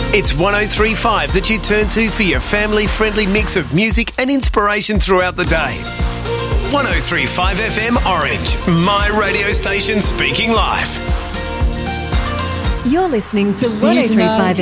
It's 103.5 that you turn to for your family-friendly mix of music and inspiration throughout the day. 103.5 FM Orange, my radio station speaking live. You're listening to 103.5